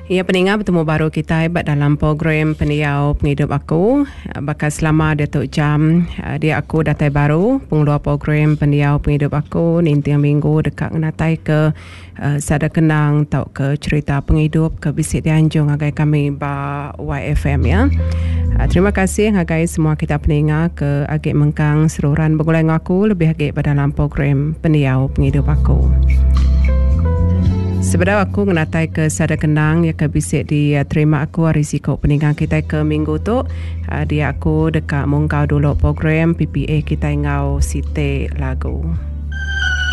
Ya, pendengar, bertemu baru kita hebat dalam program Peniau Penghidup Aku. Bakal selama Datuk Jam, dia aku datai baru pengeluar program Peniau Penghidup Aku nintiang minggu dekat ngenatai ke sada kenang tau ke cerita penghidup ke bisik dianjung agai kami ba YFM ya. Terima kasih agai semua kita pendengar ke agak mengkang seluruhan bergulai aku lebih agak pada dalam program Peniau Penghidup Aku. Sebenarnya aku ngenatai ke sada kenang ya ke bisik di terima aku risiko peninggang kita ke minggu tu dia aku dekat mungkau dulu program PPA kita ngau site lagu.